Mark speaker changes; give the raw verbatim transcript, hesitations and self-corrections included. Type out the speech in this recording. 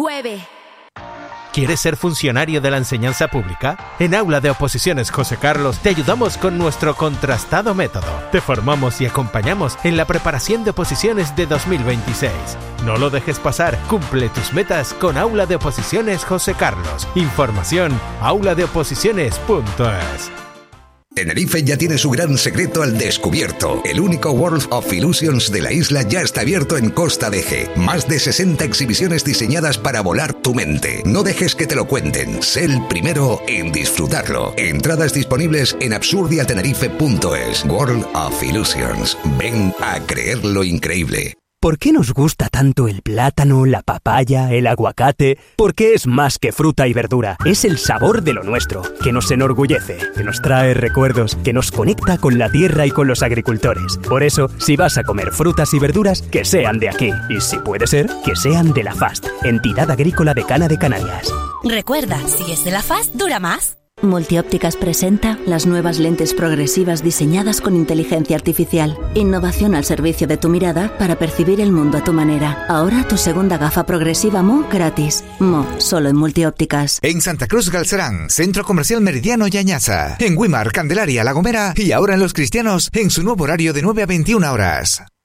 Speaker 1: nueve.
Speaker 2: ¿Quieres ser funcionario de la enseñanza pública? En Aula de Oposiciones José Carlos te ayudamos con nuestro contrastado método. Te formamos y acompañamos en la preparación de oposiciones de dos mil veintiséis. No lo dejes pasar, cumple tus metas con Aula de Oposiciones José Carlos. Información aula de oposiciones punto es.
Speaker 3: Tenerife ya tiene su gran secreto al descubierto. El único World of Illusions de la isla ya está abierto en Costa de Eje. Más de sesenta exhibiciones diseñadas para volar tu mente. No dejes que te lo cuenten. Sé el primero en disfrutarlo. Entradas disponibles en absurdiatenerife punto es. World of Illusions. Ven a creer lo increíble.
Speaker 4: ¿Por qué nos gusta tanto el plátano, la papaya, el aguacate? Porque es más que fruta y verdura. Es el sabor de lo nuestro, que nos enorgullece, que nos trae recuerdos, que nos conecta con la tierra y con los agricultores. Por eso, si vas a comer frutas y verduras, que sean de aquí. Y si puede ser, que sean de la F A S T, Entidad Agrícola Decana de Canarias.
Speaker 5: Recuerda, si es de la F A S T, dura más.
Speaker 6: Multiópticas presenta las nuevas lentes progresivas diseñadas con inteligencia artificial. Innovación al servicio de tu mirada para percibir el mundo a tu manera. Ahora tu segunda gafa progresiva M O gratis. M O, solo en Multiópticas.
Speaker 7: En Santa Cruz Galcerán, Centro Comercial Meridiano Yañaza. En Güímar, Candelaria, La Gomera y ahora en Los Cristianos en su nuevo horario de nueve a veintiuna horas.